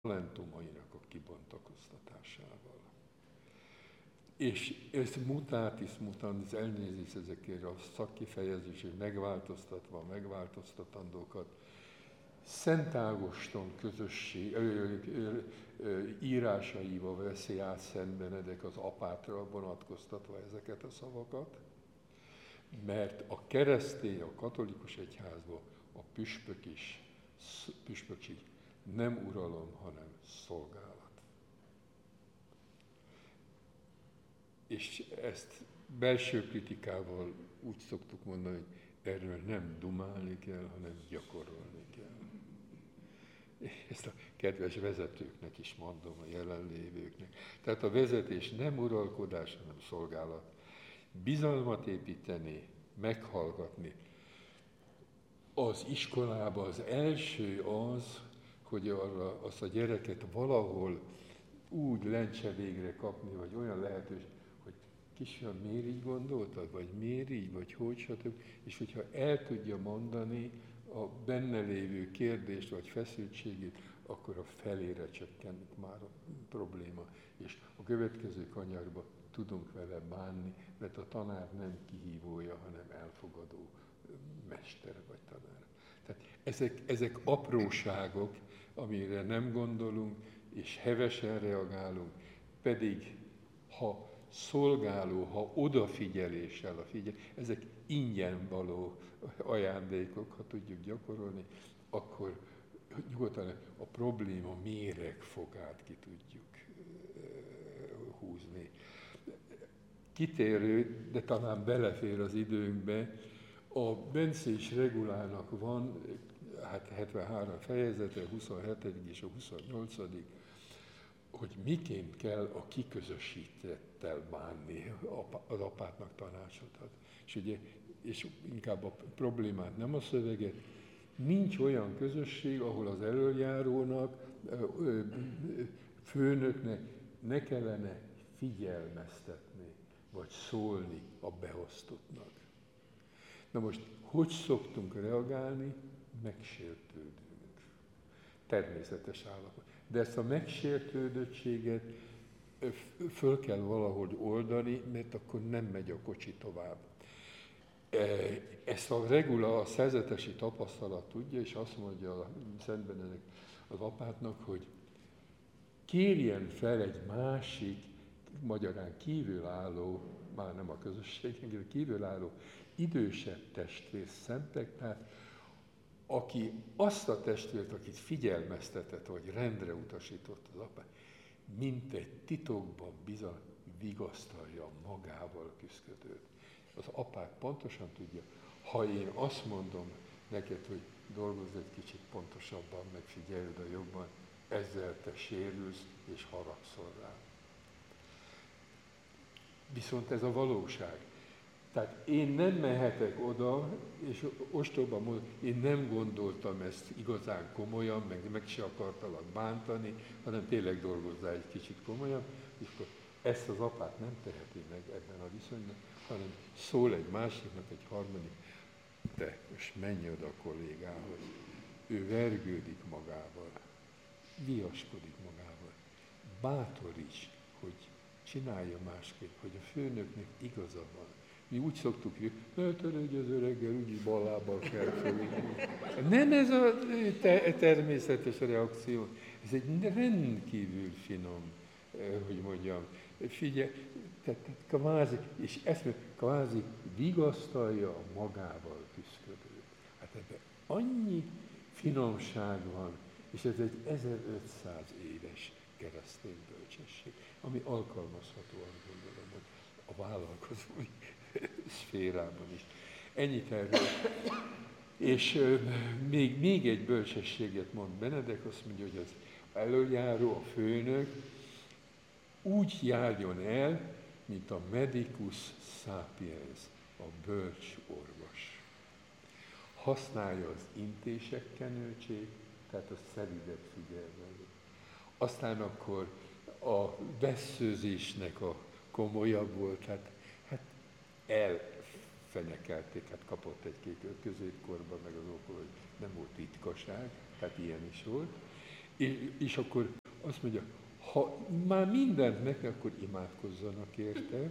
talentumainak a kibontakoztatásával. És ez mutatis mutandis, elnézést ezekért a szakkifejezés, és megváltoztatva a megváltoztatandókat, Szent Ágoston közösség írásaival veszi át Szent Benedek az apátra vonatkoztatva ezeket a szavakat, mert a keresztény, a katolikus egyházban a püspöki nem uralom, hanem szolgálat. És ezt belső kritikával úgy szoktuk mondani, hogy erről nem dumálni kell, hanem gyakorolni kell. Ezt a kedves vezetőknek is mondom, a jelenlévőknek. Tehát a vezetés nem uralkodás, hanem szolgálat. Bizalmat építeni, meghallgatni. Az iskolában az első az, hogy azt a gyereket valahol úgy lencse végre kapni, vagy olyan lehetőség, hogy kisfiam, miért így gondoltad, vagy miért így, vagy hogy, stb. És hogyha el tudja mondani a benne lévő kérdést, vagy feszültségét, akkor a felére csökkent már a probléma. És a következő kanyarba tudunk vele bánni, mert a tanár nem kihívója, hanem elfogadó mester vagy tanár. Tehát ezek apróságok, amire nem gondolunk, és hevesen reagálunk, pedig ha szolgáló, ha odafigyeléssel ezek ingyen való ajándékok, ha tudjuk gyakorolni, akkor nyugodtan a probléma méregfogát ki tudjuk húzni. Kitérő, de talán belefér az időnkbe, a bencés regulának van 73 fejezete, 27. és a 28. hogy miként kell a kiközösítettel bánni, az apátnak tanácsot ad. És inkább a problémát, nem a szöveget, nincs olyan közösség, ahol az elöljárónak, főnöknek ne kellene figyelmeztetni, vagy szólni a beosztottnak. Na most, hogy szoktunk reagálni? Megsértődünk. Természetes állapot. De ezt a megsértődöttséget föl kell valahogy oldani, mert akkor nem megy a kocsi tovább. Ezt a regula, a szerzetesi tapasztalat tudja, és azt mondja a Szent Benedek az apátnak, hogy kérjen fel egy másik, magyarán kívülálló, már nem a közösségen, kívülálló, idősebb testvér, Szentektát, aki azt a testvért, akit figyelmeztetett, vagy rendre utasított az apát, mint egy titokban bizony vigasztalja magával küszködőt. Az apák pontosan tudja, ha én azt mondom neked, hogy dolgozz egy kicsit pontosabban, megfigyelj oda jobban, ezzel te sérülsz és haragszol rá. Viszont ez a valóság. Tehát én nem mehetek oda, és ostoba módon, én nem gondoltam ezt igazán komolyan, meg se akartalak bántani, hanem tényleg dolgozzál egy kicsit komolyan, és akkor ezt az apát nem teheti meg ebben a viszonyban, hanem szól egy másiknak, egy harmadik, te most menj oda a kollégához. Ő vergődik magával, viaskodik magával, bátoríts, hogy csinálja másképp, hogy a főnöknek igaza van. Mi úgy szoktuk, hogy ne törődj az öreggel, úgyis ballábbal kell fölülni. Nem ez a természetes reakció, ez egy rendkívül finom, hogy mondjam, figyelj, tehát kvázi, és ezt kvázi vigasztalja a magával küszködőt. Hát ebben annyi finomság van, és ez egy 1500 éves keresztény bölcsesség, ami alkalmazhatóan gondolom, hogy a vállalkozói szférában is. Ennyit erről. És még egy bölcsességet mond Benedek, azt mondja, hogy az elöljáró, a főnök úgy járjon el, mint a medicus sapiens, a bölcs orvos. Használja az intések kenőcsét, tehát a szelidet figyelmelni. Aztán akkor a vesszőzésnek a komolyabb volt, hát elfenekelték, hát kapott egy-két középkorban, meg az ókor, hogy nem volt ritkaság, tehát ilyen is volt. És akkor azt mondja, ha már mindent meg, akkor imádkozzanak érte,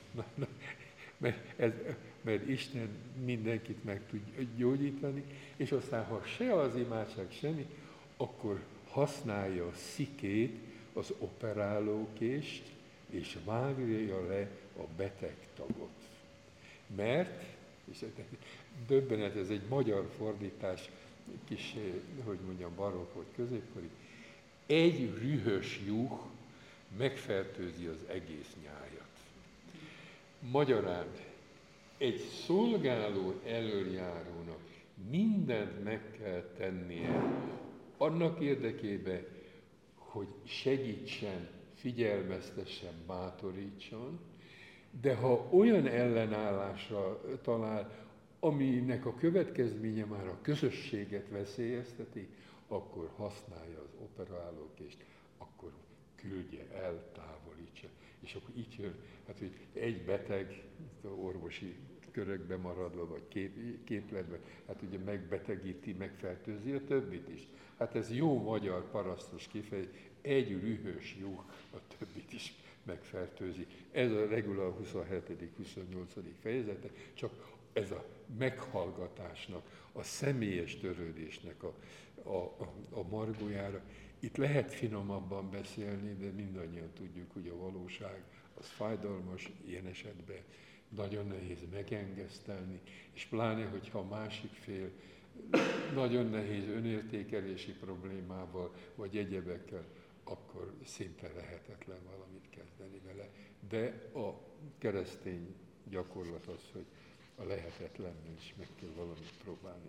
mert Isten mindenkit meg tud gyógyítani, és aztán, ha se az imádság, semmi, akkor használja a szikét, az operálókést, és vágja le a beteg tagot. Mert, és döbbenet, ez egy magyar fordítás, kis, hogy mondjam, barokk vagy középkori, egy rühös juh megfertőzi az egész nyájat. Magyarán egy szolgáló elöljárónak mindent meg kell tennie annak érdekében, hogy segítsen, figyelmeztessen, bátorítson, de ha olyan ellenállásra talál, aminek a következménye már a közösséget veszélyezteti, akkor használja az operálókést, akkor küldje el, távolítsa. És akkor így jön, hát, hogy egy beteg, orvosi körökbe maradva, vagy képletben, hát ugye megbetegíti, megfertőzi a többit is. Hát ez jó magyar parasztos kifejezés, egy rühös juh a többit is megfertőzi. Ez a regula 27.-28. fejezete, csak ez a meghallgatásnak, a személyes törődésnek a margójára. Itt lehet finomabban beszélni, de mindannyian tudjuk, hogy a valóság az fájdalmas, ilyen esetben nagyon nehéz megengesztelni, és pláne, hogyha a másik fél nagyon nehéz önértékelési problémával, vagy egyebekkel, akkor szinte lehetetlen valamit kezdeni vele. De a keresztény gyakorlat az, hogy a lehetetlennél is meg kell valamit próbálni.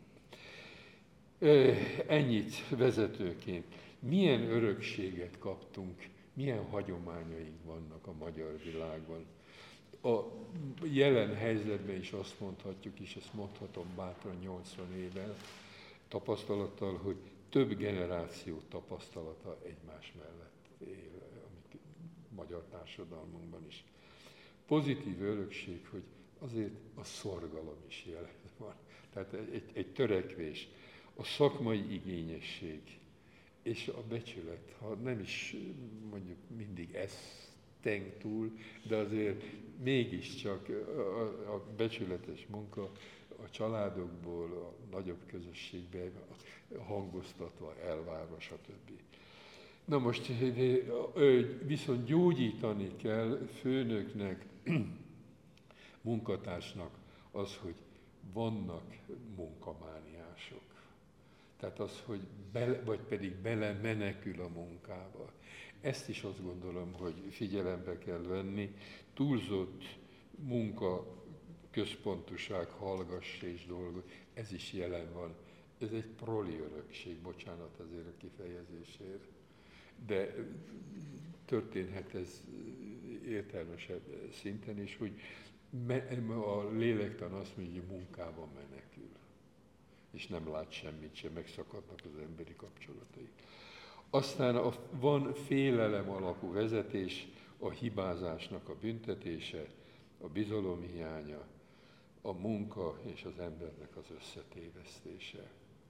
Ennyit vezetőként. Milyen örökséget kaptunk, milyen hagyományaink vannak a magyar világban. A jelen helyzetben is azt mondhatjuk, és ezt mondhatom bátran 80 éve tapasztalattal, hogy több generáció tapasztalata egymás mellett él, amit magyar társadalmunkban is. Pozitív örökség, hogy azért a szorgalom is jelen van. Tehát egy törekvés, a szakmai igényesség és a becsület, ha nem is mondjuk mindig ezt teng túl, de azért mégiscsak a becsületes munka a családokból, a nagyobb közösségben hangoztatva, elvárva, stb. Na most viszont gyógyítani kell főnöknek, munkatársnak az, hogy vannak munkamániások. Tehát az, hogy vagy pedig belemenekül a munkába. Ezt is azt gondolom, hogy figyelembe kell venni. Túlzott munka, központuság, hallgass és dolgozz, ez is jelen van. Ez egy proli örökség, bocsánat azért a kifejezésért. De történhet ez értelmesebb szinten is, hogy a lélektan azt mondja, hogy munkában menekül, és nem lát semmit sem, megszakadnak az emberi kapcsolatai. Aztán van félelem alapú vezetés, a hibázásnak a büntetése, a bizalomhiánya, a munka és az embernek az összetévesztése.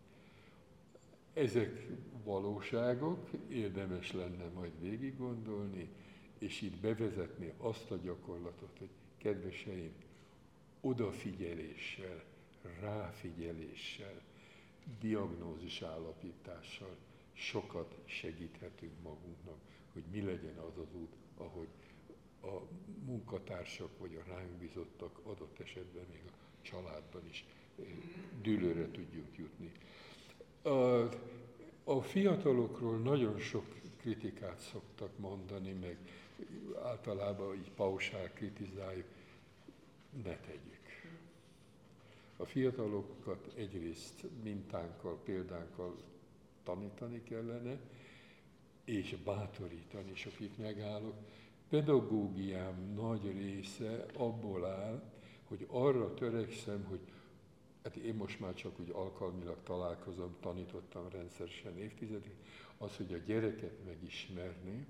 Ezek valóságok, érdemes lenne majd végig gondolni, és itt bevezetni azt a gyakorlatot, hogy kedveseim, odafigyeléssel, ráfigyeléssel, diagnózis állapítással sokat segíthetünk magunknak, hogy mi legyen az az út, ahogy a munkatársak vagy a ránk bízottak adott esetben még a családban is dűlőre tudjunk jutni. A fiatalokról nagyon sok kritikát szoktak mondani, meg általában így pausál kritizáljuk, ne tegyük. A fiatalokat egyrészt mintánkkal, példánkkal tanítani kellene, és bátorítani, és akit megállok. Pedagógiám nagy része abból áll, hogy arra törekszem, hogy hát én most már csak úgy alkalmilag találkozom, tanítottam rendszeresen évtizedig, az, hogy a gyereket megismerni,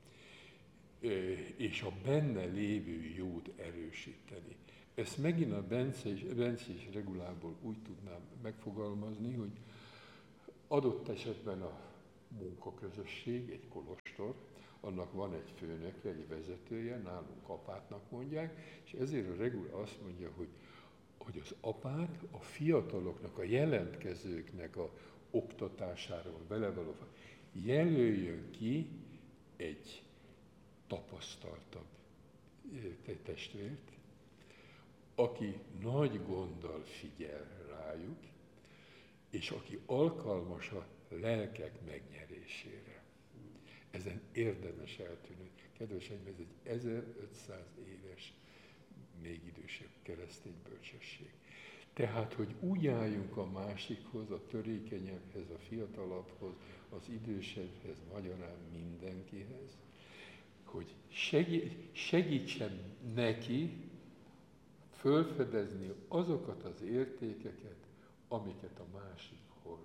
és a benne lévő jót erősíteni. Ezt megint a bencés regulából úgy tudnám megfogalmazni, hogy adott esetben a munkaközösség, egy kolostor, annak van egy főnöke, egy vezetője, nálunk apátnak mondják, és ezért a regula azt mondja, hogy az apák a fiataloknak, a jelentkezőknek a oktatásáról belevaló, jelöljön ki egy tapasztaltabb testvért, aki nagy gonddal figyel rájuk, és aki alkalmas a lelkek megnyerésére. Ezen érdemes eltűnni. Kedveseim, ez egy 1500 éves, még idősebb keresztény bölcsesség. Tehát, hogy úgy álljunk a másikhoz, a törékenyebbhez, a fiatalabbhoz, az idősebbhez, magyarán mindenkihez, hogy segítsen neki fölfedezni azokat az értékeket, amiket a másik hordoz.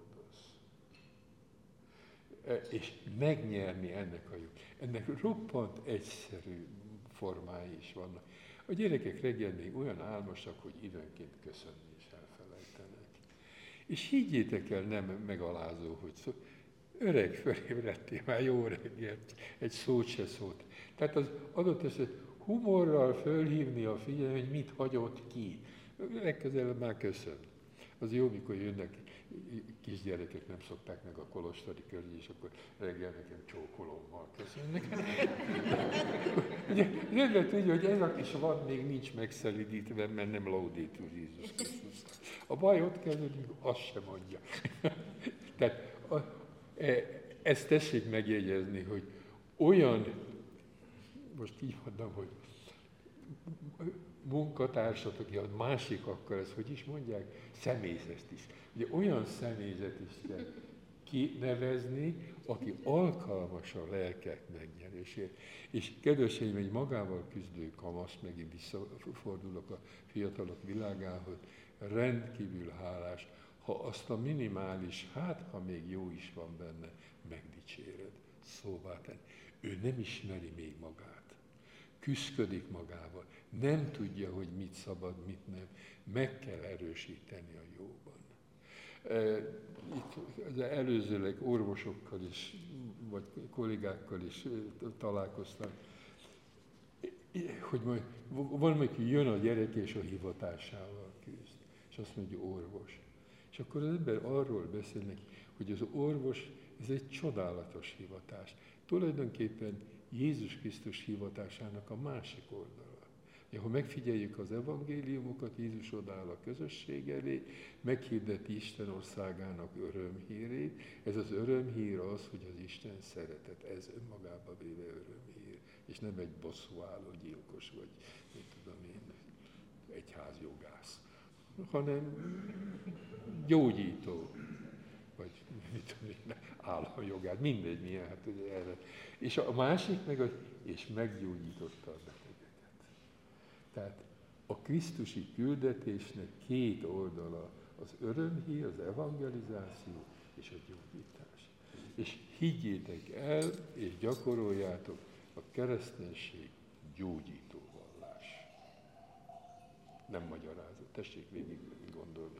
És megnyerni ennek a jót. Ennek roppant egyszerű formái is vannak. A gyerekek reggel még olyan álmosak, hogy időnként köszönni is elfelejtenek. És higgyétek el, nem megalázó, hogy öreg, fölébredtél már, jó reggelt, egy szót se szólt. Tehát az adott eset humorral fölhívni a figyelmet, hogy mit hagyott ki. Legközelebb már köszön. Az jó, mikor jönnek kisgyerekek, nem szokták meg a kolostori körül, és akkor reggel nekem csókolommal köszönnek. Ugye, tudja, hogy ez a kis vad még nincs megszelidítve, mert nem Laudetur Jézus Krisztus. A baj ott kezdődik, azt sem mondja. Tehát ezt tessék megjegyezni, hogy olyan, most így mondom, hogy munkatársat, aki a másikakkal, ezt hogy is mondják, személyzet is. Ugye olyan személyzet is kell kinevezni, aki alkalmas a lelkek megnyerésért. És kedveseim, egy magával küzdő kamasz, megint visszafordulok a fiatalok világához, rendkívül hálás, ha azt a minimális, hát ha még jó is van benne, megdicséred, szóvá tenni. Ő nem ismeri még magát. Küszködik magával, nem tudja, hogy mit szabad, mit nem. Meg kell erősíteni a jóban. Itt előzőleg orvosokkal is, vagy kollégákkal is találkoztam, hogy majd valamelyik jön a gyerek és a hivatásával küzd, és azt mondja orvos. És akkor az ember arról beszél neki, hogy az orvos, ez egy csodálatos hivatás. Tulajdonképpen Jézus Krisztus hivatásának a másik oldala. Ha megfigyeljük az evangéliumokat, Jézus odáll a közösség elé, meghirdeti Isten országának örömhírét. Ez az örömhír az, hogy az Isten szeretet, ez önmagába véve örömhír, és nem egy bosszúálló gyilkos, vagy mit tudom én, egyházjogász, hanem gyógyító, vagy mit tudom én, államjogát, mindegy milyen, hát ugye erre. És a másik meg, és meggyógyította a betegeket. Tehát a krisztusi küldetésnek két oldala, az örömhír, az evangelizáció és a gyógyítás. És higgyétek el, és gyakoroljátok, a kereszténység gyógyító vallás. Nem magyarázat, tessék végig gondolni.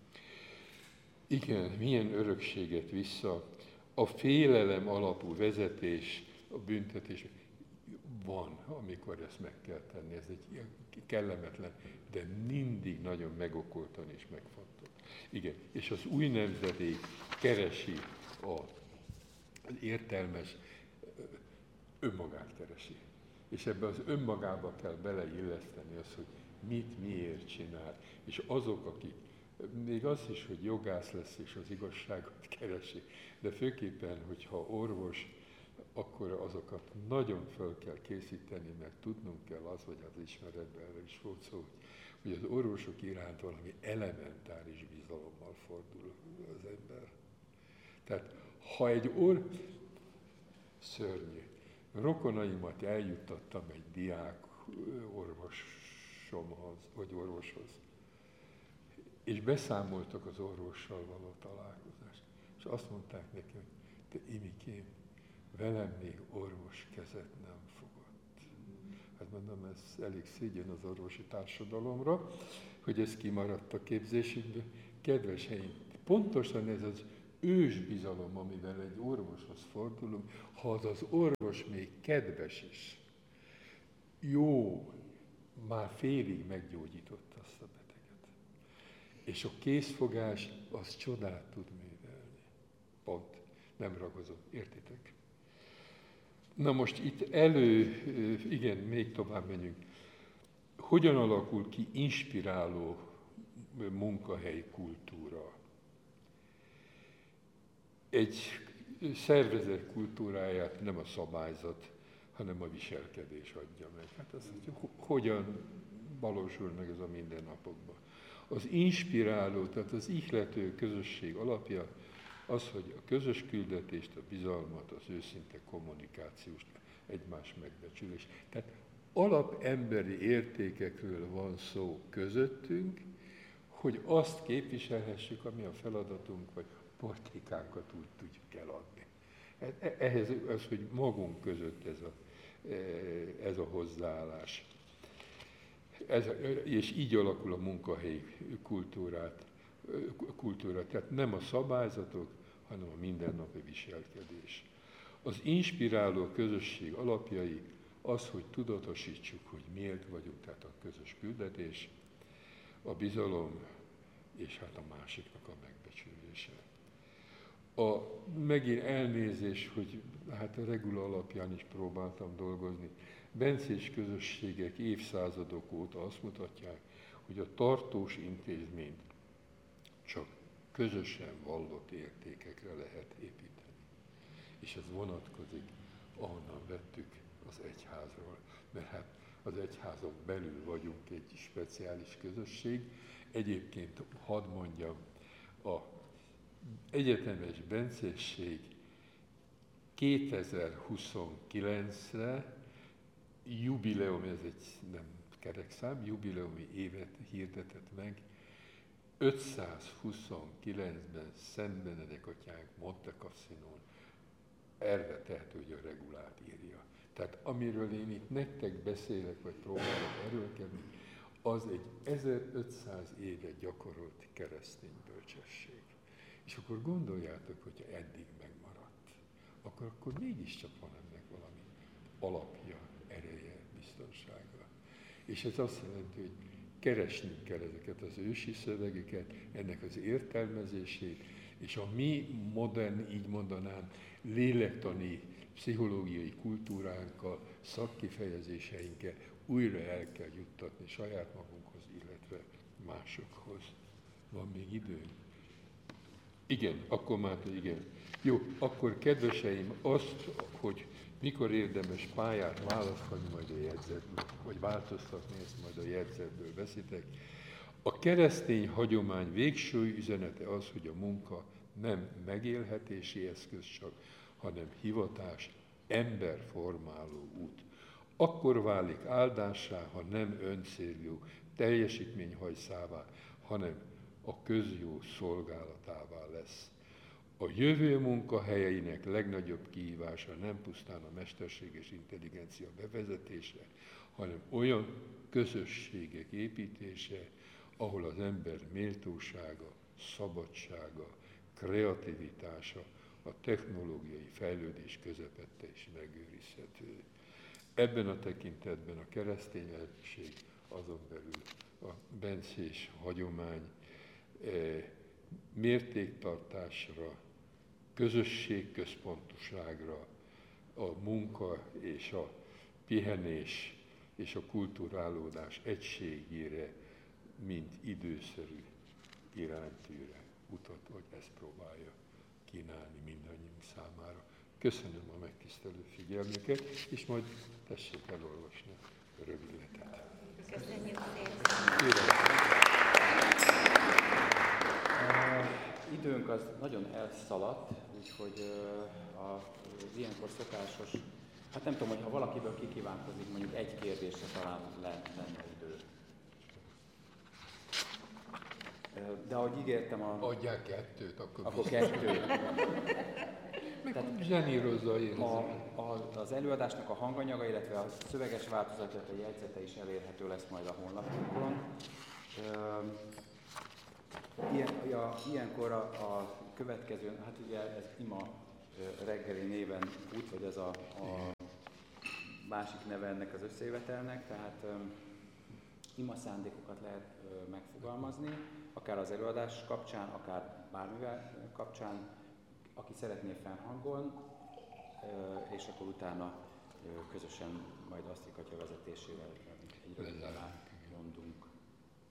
Igen, milyen örökséget vissza. A félelem alapú vezetés, a büntetés van, amikor ezt meg kell tenni. Ez egy kellemetlen, de mindig nagyon megokoltan és megfontolt. Igen, és az új nemzedék keresi az értelmes, önmagát keresi. És ebbe az önmagába kell beleilleszteni azt, hogy mit, miért csinál. És azok, akik még az is, hogy jogász lesz és az igazságot keresi, de főképpen, hogyha orvos, akkor azokat nagyon föl kell készíteni, mert tudnunk kell az, hogy az ismeretben erre is volt szó, hogy az orvosok iránt valami elementáris bizalommal fordul az ember. Tehát, ha egy szörnyű, rokonaimat eljuttattam egy diák orvosomhoz, vagy orvoshoz, és beszámoltak az orvossal való találkozást. És azt mondták neki, hogy te Imikém, velem még orvos kezet nem fogott. Hát mondom, ez elég szégyen az orvosi társadalomra, hogy ez kimaradt a képzésünkből. Kedveseim, pontosan ez az ősbizalom, amivel egy orvoshoz fordulunk, ha az orvos még kedves is, jó, már félig meggyógyította azt a beteget. És a készfogás az csodát tud művelni. Pont. Nem ragozom. Értitek? Na most itt igen, még tovább menjünk. Hogyan alakul ki inspiráló munkahelyi kultúra? Egy szervezet kultúráját nem a szabályzat, hanem a viselkedés adja meg. Hát az, hogy hogyan valósul meg ez a mindennapokban. Az inspiráló, tehát az ihlető közösség alapja az, hogy a közös küldetést, a bizalmat, az őszinte kommunikációt, egymás megbecsülés. Tehát alapemberi értékekről van szó közöttünk, hogy azt képviselhessük, ami a feladatunk, vagy politikánkat úgy tudjuk eladni. Ehhez az, hogy magunk között ez a hozzáállás. És így alakul a munkahelyi kultúra. Tehát nem a szabályzatok, hanem a mindennapi viselkedés. Az inspiráló közösség alapjai az, hogy tudatosítsuk, hogy miért vagyunk, tehát a közös küldetés, a bizalom, és hát a másiknak a megbecsülése. Megint elnézés, hogy hát a regula alapján is próbáltam dolgozni. Bencés közösségek évszázadok óta azt mutatják, hogy a tartós intézményt csak közösen vallott értékekre lehet építeni. És ez vonatkozik, ahonnan vettük az egyházról. Mert hát az egyházon belül vagyunk egy speciális közösség. Egyébként hadd mondjam, az egyetemes bencésség 2029-re jubileum, ez egy nem kerek szám, jubileumi évet hirdetett meg. 529-ben Szent Benedek atyánk Monte Cassinón erre tehető, hogy a regulát írja. Tehát amiről én itt nektek beszélek, vagy próbálok erőlkedni, az egy 1500 éve gyakorolt keresztény bölcsesség. És akkor gondoljátok, hogyha eddig megmaradt, akkor mégiscsak van ennek valami alapja, ereje, biztonsága. És ez azt jelenti, hogy keresnünk kell ezeket az ősi szövegeket, ennek az értelmezését, és a mi modern, így mondanám, lélektani, pszichológiai kultúránkkal, szakkifejezéseinkkel újra el kell juttatni saját magunkhoz, illetve másokhoz. Van még időnk? Igen, akkor már igen. Jó, akkor kedveseim, azt, hogy mikor érdemes pályát választani majd a jegyzetből, vagy változtatni, ezt majd a jegyzetből veszitek. A keresztény hagyomány végső üzenete az, hogy a munka nem megélhetési eszköz csak, hanem hivatás, emberformáló út. Akkor válik áldássá, ha nem öncéljú teljesítményhajszává, hanem a közjó szolgálatává lesz. A jövő munkahelyeinek legnagyobb kihívása nem pusztán a mesterséges intelligencia bevezetése, hanem olyan közösségek építése, ahol az ember méltósága, szabadsága, kreativitása a technológiai fejlődés közepette is megőrizhető. Ebben a tekintetben a keresztény lelkiség, azon belül a bencés hagyomány mértéktartásra, közösségközpontoságra, a munka és a pihenés és a kulturálódás egységére, mint időszerű iránytűre mutat, hogy ezt próbálja kínálni mindannyiunk számára. Köszönöm a megtisztelő figyelmüket, és majd tessék elolvasni a rövidletet. Köszönjük szépen! Időnk az nagyon elszaladt, úgyhogy ilyenkor szokásos, hát nem tudom, hogy ha valakiből kikívánkozik, mondjuk egy kérdésre talán lenne idő. De ahogy ígértem Adják kettőt, akkor kettőt. Zsenírozza én. Az előadásnak a hanganyaga, illetve a szöveges változat, illetve a jegyzete is elérhető lesz majd a honlapunkon. Ilyenkor a következő, hát ugye ez ima reggeli néven fut, vagy ez a másik neve ennek az összejövetelnek, tehát ima szándékokat lehet megfogalmazni, akár az előadás kapcsán, akár bármivel kapcsán, aki szeretné fennhangon, és akkor utána közösen majd Asztrik atya vezetésével egy rövid mondunk.